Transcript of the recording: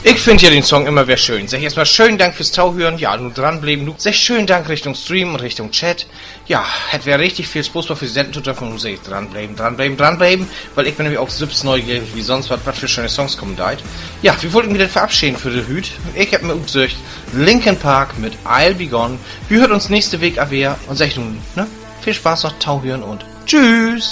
Ich finde ja den Song immer sehr schön. Sag erstmal schönen Dank fürs Tauhören. Ja, nur dranbleiben. Sag schönen Dank Richtung Stream und Richtung Chat. Ja, hätte wäre richtig viel Spaß für die Senden zu dürfen. Und sag ich dranbleiben. Weil ich bin nämlich auch sübs neugierig, wie sonst was für schöne Songs kommen da. Ja, wir wollten mich denn verabschieden für die Hüt. Ich hab mir gesagt, Linkin Park mit I'll Be Gone. Wir hören uns nächste Woche wieder und sag nun, ne? Viel Spaß noch Tauhören und tschüss!